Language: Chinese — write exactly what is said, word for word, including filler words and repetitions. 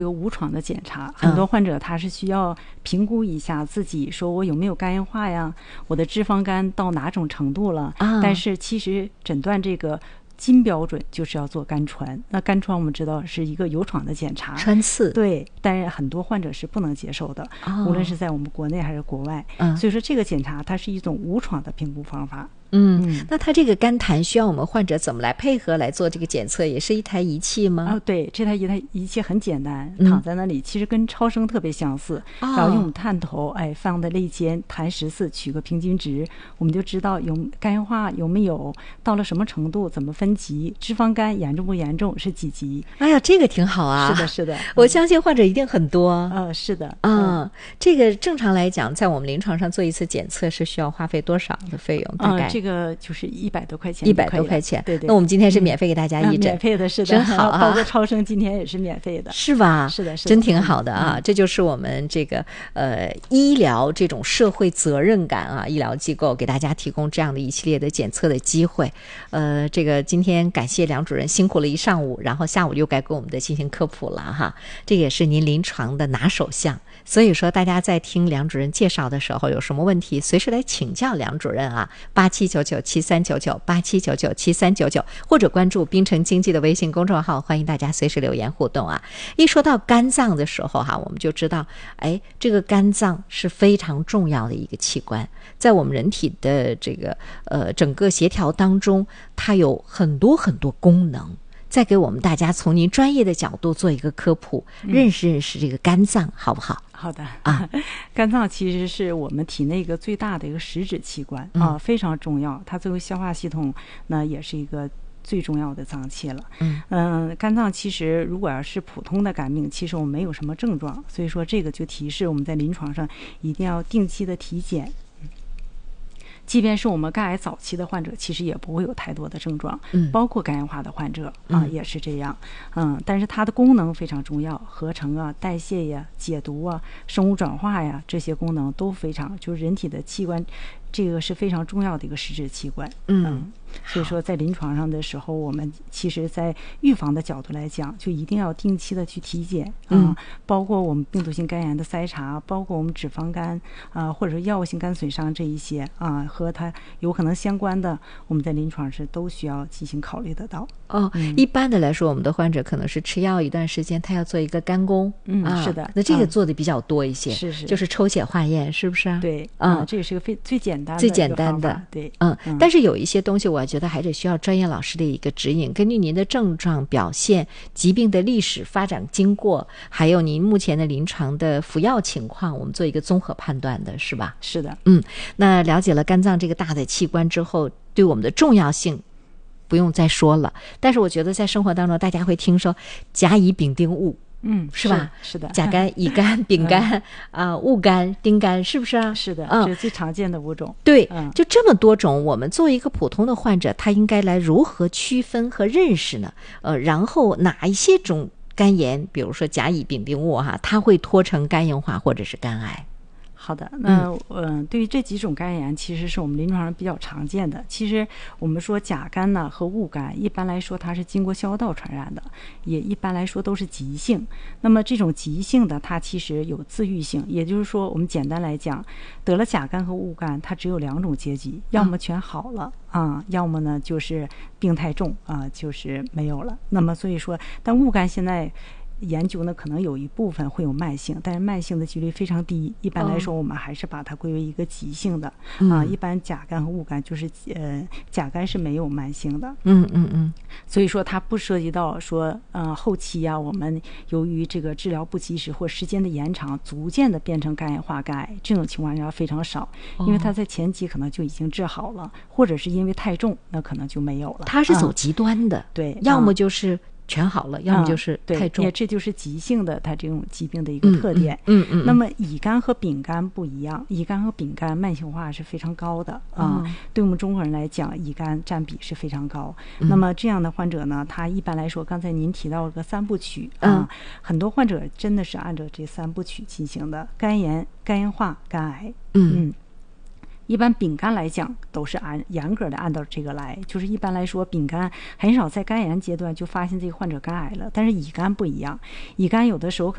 有无创的检查，很多患者他是需要评估一下自己，说我有没有肝硬化呀，我的脂肪肝到哪种程度了。 啊、 但是其实诊断这个金标准就是要做肝穿。那肝穿我们知道是一个有创的检查， 穿刺， 对，但是很多患者是不能接受的， 哦、 无论是在我们国内还是国外。 嗯、 所以说这个检查它是一种无创的评估方法。 嗯，那它这个肝痰需要我们患者怎么来配合来做这个检测？也是一台仪器吗？ 啊，对，这台仪台仪器很简单， 嗯、 躺在那里，其实跟超声特别相似。 哦、 然后用探头，哎，放在肋间，弹十次，取个平均值，我们就知道有肝硬化有没有，到了什么程度，怎么分级，脂肪肝严重不严重，是几级？ 哎呀，这个挺好啊！ 是的，是的， 我相信患者一定很多。 呃，是的， 嗯，嗯这个正常来讲，在我们临床上做一次检测是需要花费多少的费用？大概、 嗯、这个就是一百多块钱， 一百多块钱。 对对。 那我们今天是免费给大家义诊， 嗯、免费的，是的， 真好啊！ 包括超声今天也是免费的， 是吧？ 是的，是的， 真挺好的啊！ 嗯、 这就是我们这个呃医疗这种社会责任感啊，医疗机构给大家提供这样的一系列的检测的机会。呃，这个今天感谢梁主任辛苦了一上午，然后下午又该给我们的进行科普了哈。这也是您临床的拿手项，所以说大家在听梁主任介绍的时候，有什么问题随时来请教梁主任啊，八七九九七三九九八七九九七三九九，或者关注滨城经济的微信公众号，欢迎大家随时留言互动啊。一说到肝脏的时候哈，我们就知道，哎，这个肝脏是非常重要的一个器官，在我们人体的这个呃整个协调当中，它有很多很多功能。再给我们大家从您专业的角度做一个科普， 嗯、 认识认识这个肝脏，好不好？ 好的啊， 肝脏其实是我们体内一个最大的一个实质器官、 嗯、 啊，非常重要。它作为消化系统，那也是一个最重要的脏器了。 嗯嗯、呃，肝脏其实如果要是普通的肝病，其实我们没有什么症状，所以说这个就提示我们在临床上一定要定期的体检。即便是我们肝癌早期的患者，其实也不会有太多的症状， 嗯，包括肝硬化的患者啊、嗯、也是这样，嗯，但是它的功能非常重要，合成啊、代谢呀、解毒啊、生物转化呀，这些功能都非常，就是人体的器官，这个是非常重要的一个实质器官， 嗯。 嗯所以说在临床上的时候，我们其实在预防的角度来讲，就一定要定期的去体检啊、 嗯呃，包括我们病毒性肝炎的筛查，包括我们脂肪肝啊、呃，或者说药物性肝损伤这一些啊、呃，和它有可能相关的，我们在临床是都需要进行考虑得到。 哦、嗯，一般的来说，我们的患者可能是吃药一段时间，他要做一个肝功， 嗯， 啊、 是的， 那这个做的比较多一些， 是、嗯、是， 就是抽血化验，是不是啊？ 对， 嗯， 啊、这个是个非最简单的最简单的， 对， 嗯， 嗯， 但是有一些东西，我觉得还得需要专业老师的一个指引，根据您的症状表现、疾病的历史发展经过，还有您目前的临床的服药情况，我们做一个综合判断的，是吧？ 是的， 嗯，那了解了肝脏这个大的器官之后，对我们的重要性不用再说了。但是我觉得在生活当中，大家会听说甲乙丙丁戊。 嗯， 是吧？ 是, 是的， 甲肝、乙肝、丙肝啊、戊肝、丁肝，是不是啊？ 是的， 嗯， 这是最常见的五种。 对， 嗯， 就这么多种，我们作为一个普通的患者，他应该来如何区分和认识呢？呃，然后哪一些种肝炎，比如说甲乙丙丁戊哈，它会拖成肝硬化或者是肝癌？ 好的，那嗯、呃，对于这几种肝炎，其实是我们临床上比较常见的。其实我们说甲肝呢和戊肝，一般来说它是经过消化道传染的，也一般来说都是急性。那么这种急性的，它其实有自愈性，也就是说，我们简单来讲，得了甲肝和戊肝，它只有两种结局，要么全好了啊、嗯，要么呢就是病太重啊、呃，就是没有了。那么所以说，但戊肝现在研究呢，可能有一部分会有慢性，但是慢性的几率非常低。一般来说，我们还是把它归为一个急性的、哦、啊。一般甲肝和戊肝就是呃，甲肝是没有慢性的。 嗯嗯嗯。 所以说它不涉及到说呃后期啊，我们由于这个治疗不及时或时间的延长，逐渐的变成肝硬化、肝癌，这种情况下非常少，因为它在前期可能就已经治好了，或者是因为太重，那可能就没有了。 它是走极端的， 嗯、对， 要么就是全好了，要么就是太重， 也、嗯、这就是急性的它这种疾病的一个特点。 嗯 嗯, 嗯, 嗯那么乙肝和丙肝不一样，乙肝和丙肝慢性化是非常高的啊、嗯。对我们中国人来讲，乙肝占比是非常高。嗯、那么这样的患者呢，他一般来说，刚才您提到了个三部曲啊、嗯，很多患者真的是按照这三部曲进行的：肝炎、肝硬化、肝癌。 嗯。 嗯一般丙肝来讲都是按严格的按照这个来，就是一般来说丙肝很少在肝炎阶段就发现这个患者肝癌了，但是乙肝不一样，乙肝有的时候可